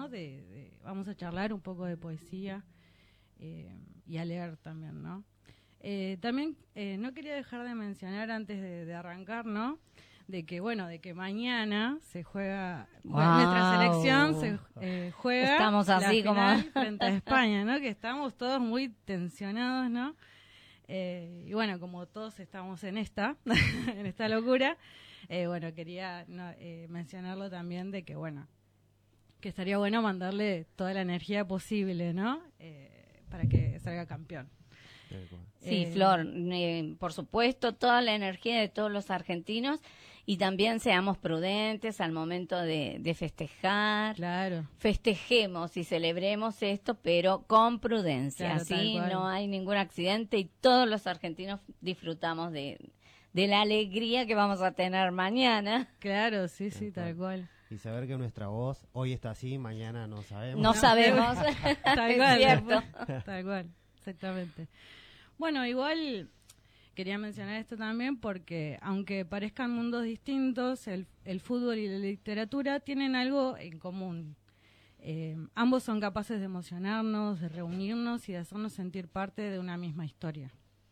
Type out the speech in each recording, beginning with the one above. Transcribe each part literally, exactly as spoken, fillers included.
¿no? De, de, vamos a charlar un poco de poesía eh, y a leer también, ¿no? Eh, también eh, no quería dejar de mencionar antes de, de arrancar, ¿no? De que, bueno, de que mañana se juega, Wow. nuestra selección se eh, juega estamos así la final como frente a España, ¿no? Que estamos todos muy tensionados, ¿no? Eh, y bueno, como todos estamos en esta, en esta locura, eh, bueno, quería no, eh, mencionarlo también de que, bueno, que estaría bueno mandarle toda la energía posible, ¿no? Eh, para que salga campeón. Sí, eh, Flor, eh, por supuesto, toda la energía de todos los argentinos y también seamos prudentes al momento de, de festejar. Claro. Festejemos y celebremos esto, pero con prudencia, Claro, así no hay ningún accidente y todos los argentinos disfrutamos de, de la alegría que vamos a tener mañana. Claro, sí, sí, tal cual. Y saber que nuestra voz hoy está así, mañana no sabemos. No sabemos. Tal Es cual. cierto. Tal cual, exactamente. Bueno, igual quería mencionar esto también porque aunque parezcan mundos distintos, el, el fútbol y la literatura tienen algo en común. Eh, ambos son capaces de emocionarnos, de reunirnos y de hacernos sentir parte de una misma historia.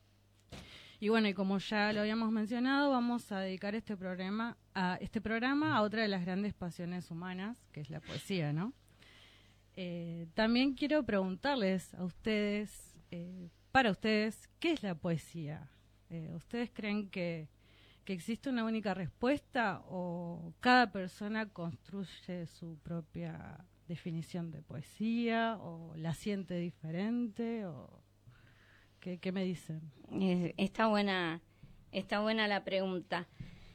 Y bueno, y como ya lo habíamos mencionado, vamos a dedicar este programa a este programa a otra de las grandes pasiones humanas, que es la poesía, ¿no? Eh, también quiero preguntarles a ustedes, eh, para ustedes, ¿qué es la poesía? Eh, ¿Ustedes creen que, que existe una única respuesta o cada persona construye su propia definición de poesía o la siente diferente? O ¿qué, qué me dicen? Eh, Está buena, está buena la pregunta.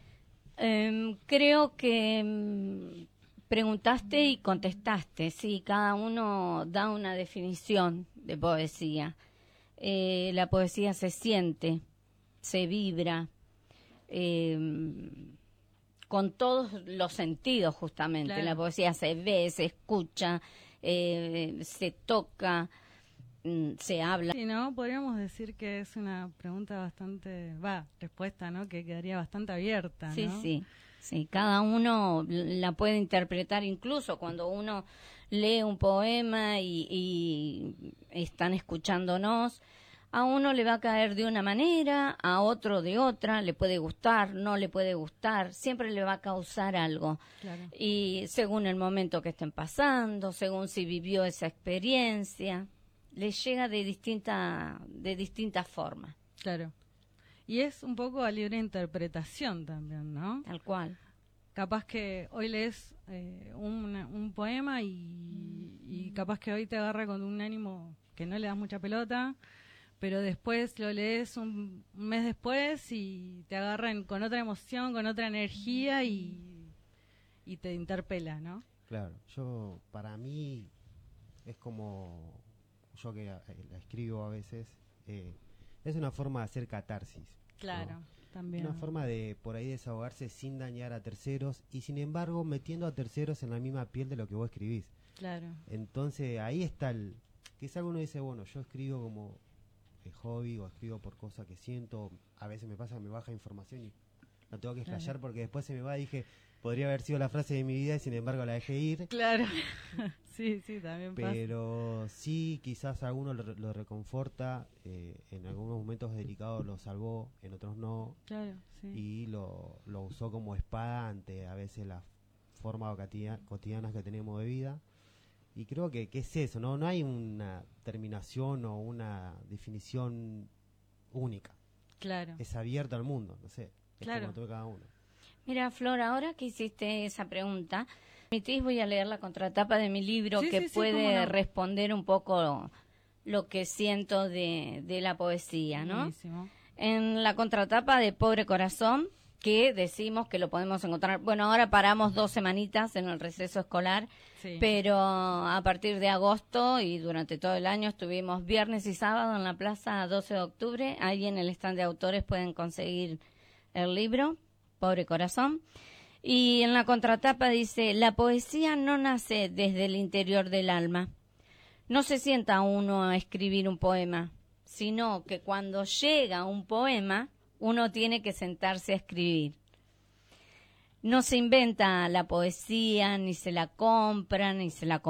Eh, creo que mm, preguntaste y contestaste. Sí, cada uno da una definición de poesía. Eh, la poesía se siente, se vibra, eh, con todos los sentidos justamente. Claro. La poesía se ve, se escucha, eh, se toca, mm, se habla. Sí, ¿no? Podríamos decir que es una pregunta bastante, va, respuesta, ¿no? Que quedaría bastante abierta, Sí, ¿no? sí, sí, cada uno la puede interpretar, incluso cuando uno lee un poema y, y están escuchándonos, a uno le va a caer de una manera, a otro de otra, le puede gustar, no le puede gustar, siempre le va a causar algo. Claro. Y según el momento que estén pasando, según si vivió esa experiencia, le llega de distinta, de distintas formas. Claro. Y es un poco a libre interpretación también, ¿no? Tal cual. Capaz que hoy lees eh, un, un poema y, y capaz que hoy te agarra con un ánimo que no le das mucha pelota, pero después lo lees un, un mes después y te agarran con otra emoción, con otra energía y, y te interpela, ¿no? Claro, yo, para mí, es como, yo que eh, la escribo a veces, eh, es una forma de hacer catarsis. Claro, ¿no? también. Una forma de por ahí desahogarse sin dañar a terceros y sin embargo metiendo a terceros en la misma piel de lo que vos escribís. Claro. Entonces ahí está el, quizá alguno dice, bueno, yo escribo como eh, hobby o escribo por cosas que siento, a veces me pasa que me baja información y no tengo que explayar Claro. porque después se me va, dije, podría haber sido la frase de mi vida y sin embargo la dejé ir. Claro. Sí, sí, también pasa. Pero sí, quizás a alguno lo, lo reconforta, eh, en algunos momentos delicados lo salvó, en otros no, Claro, sí. y lo, lo usó como espada ante a veces las formas cotidianas cotidianas que tenemos de vida. Y creo que, que es eso, ¿no? No hay una terminación o una definición única. Claro. Es abierto al mundo, no sé, es Claro. como todo cada uno. Mira, Flor, ahora que hiciste esa pregunta, permitís, voy a leer la contratapa de mi libro Sí, que sí, sí, puede cómo no. responder un poco lo que siento de, de la poesía, ¿no? Buenísimo. En la contratapa de Pobre Corazón, que decimos que lo podemos encontrar, bueno, ahora paramos dos semanitas en el receso escolar, Sí. pero a partir de agosto y durante todo el año estuvimos viernes y sábado en la plaza doce de octubre, ahí en el stand de autores pueden conseguir el libro, Pobre Corazón. Y en la contratapa dice, la poesía no nace desde el interior del alma. No se sienta uno a escribir un poema, sino que cuando llega un poema, uno tiene que sentarse a escribir. No se inventa la poesía, ni se la compra, ni se la